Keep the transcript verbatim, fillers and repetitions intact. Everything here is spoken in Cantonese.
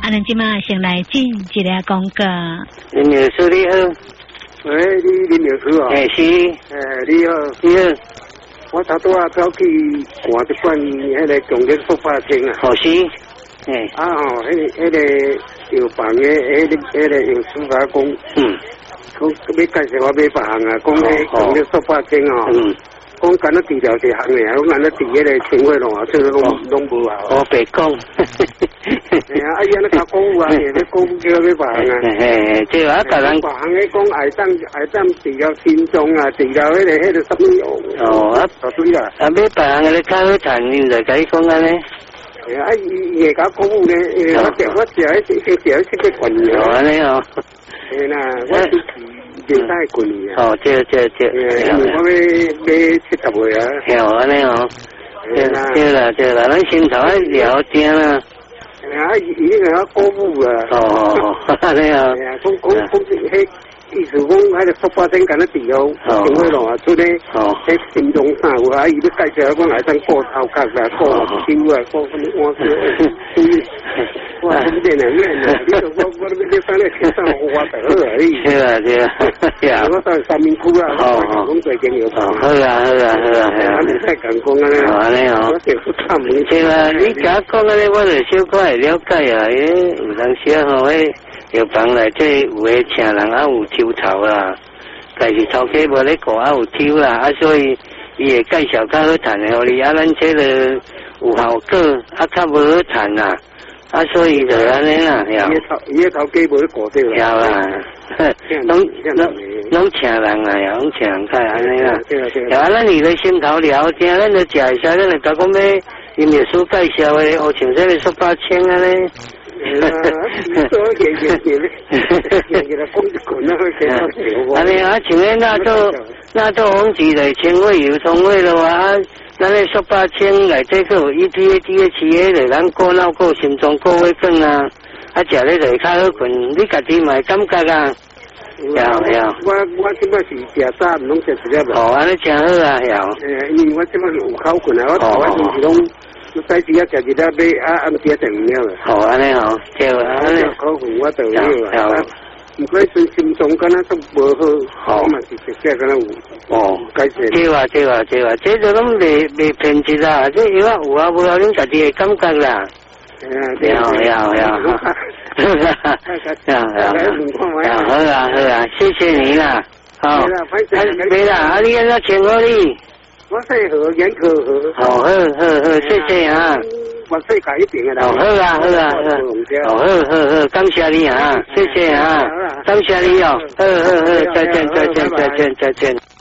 啊，咱即马先来进一个广告。 林老师你好， 喂，你林老师哦？ 哎是， 哎你好， 你好， 我头拄啊走去看一罐迄个强烈塑化清啊。 好是，哎。 啊哦，迄迄个药房的，迄个迄个药师甲讲， 嗯， 讲要介绍我买别行啊，讲迄强烈塑化清哦。嗯。讲干那治疗一项的，讲干那治迄个清血咯，所以拢拢无效。 我白讲。 哎呀，啊伊安尼甲讲有啊，你讲叫要别行啊。 嘿，即啊，别人别行咧讲癌症癌症治疗心脏啊，治疗迄个迄个什么哦啊， 就对啦。 啊，要别行咧较好谈，你就甲伊讲安尼。 哎呀，啊伊伊会甲讲有咧，我食我食迄食食迄七个罐药。 哦，安尼哦。 哎啦，我是。袂使困啊！ 哦，对对对， 因为我要买七十岁啊。 系哦，安尼哦，对啦对啦对啦，咱先头爱聊天啦。 啊，伊伊个鼓舞啊。 哦，安尼哦。 哎呀，讲讲讲迄意思讲，迄个突发性干那治疗，情绪咯啊，出咧，迄心脏啥有啊？伊要介绍讲来当过头壳啦，过手啊，过什么我说，我真正啊，你啊，你我我你翻来天上花得而已。 对啊对啊，对啊。 我上三明区啊，哦哦，讲最紧要。 好啊好啊好啊， 啊，你太敢讲啊咧。 安尼哦。 我就不看门。 对啊，你甲讲安尼，我就小可会了解啊，诶，有当时吼迄。药房内底有诶请人啊有抽头啦，但是头家无咧顾啊有抽啦，啊所以伊会介绍较好谈诶，互你啊咱这个有效果，啊较无好谈啦，啊所以就安尼啦， 伊个头伊个头家无咧顾着啦， 有啦，拢拢拢请人啊，呀，拢请人开安尼啦，然后咱你咧先头聊天，咱就食一下，咱就甲讲要因秘书介绍诶，学像这个十八千安尼。 啊！所以嘅嘅嘅咧，嘅嘅啦，講一群啦，去幾多條？ 啊，你啊，前面那做那做紅字嚟，清胃有通胃咯啊！咱咧十八千內底個有 E P A D H A 嚟，咱過腦過心臟過胃梗啊！啊，食咧就較好困，你家己咪感覺啊？有有。 我我即擺是食早，唔攏食一粒。 哦，安尼真好啊，有。 誒，因為我即擺有口困啊，我頭一陣時攏。早時啊食一粒買，啊暗時啊食唔了。 好安尼哦，對啊，安尼。 口困我就了啊。唔過心心臟敢若都無好，我嘛是食食敢若有。哦，解釋。 對啊對啊對啊，這就攏袂袂騙質啦，這藥啊有啊無啊，恁家己會感覺啦。有有有。有有。好啊好啊，謝謝你啦。好。沒啦，啊你安怎請我你？ 我細河眼科河。 好好好好，謝謝啊。 我細家一邊嘅啦。 好啊好啊好。好好好，感謝你啊，謝謝啊，感謝你哦。好好好，再見再見再見再見。